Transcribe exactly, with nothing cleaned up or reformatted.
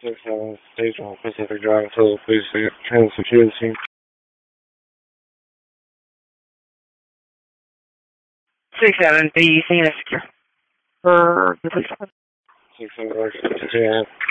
six seven Stage one Pacific Drive, Total Police Transit Security. six seven, be seen as secure. For the police. six seven, yeah.